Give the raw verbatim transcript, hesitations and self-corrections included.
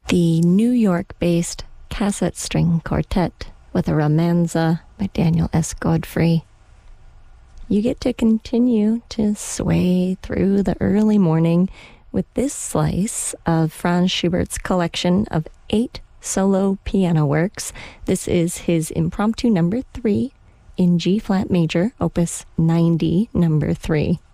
the New York-based Cassette String Quartet with a Romanza by Daniel S. Godfrey. You get to continue to sway through the early morning with this slice of Franz Schubert's collection of eight solo piano works. This is his impromptu number three in G-flat major, opus ninety, number three.